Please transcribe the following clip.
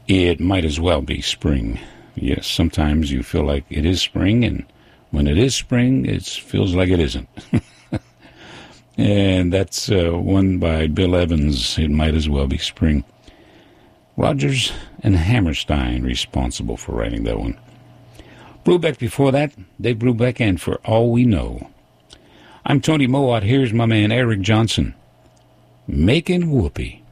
It might as well be spring. Yes, sometimes you feel like it is spring, and when it is spring, it feels like it isn't. And that's one by Bill Evans, It Might As Well Be Spring. Rodgers and Hammerstein responsible for writing that one. Brubeck before that, Dave Brubeck, and For All We Know. I'm Tony Mowat. Here's my man Eric Johnson, Making Whoopee.